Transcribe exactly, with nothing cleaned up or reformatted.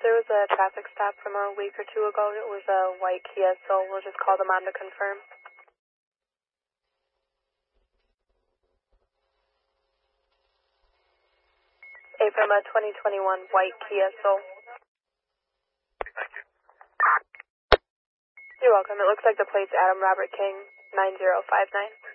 there was a traffic stop from a week or two ago. It was a white Kia, so we'll just call them on to confirm. A from a twenty twenty-one white Kia Soul. You're welcome. It looks like the plate's Adam Robert King, nine zero five nine.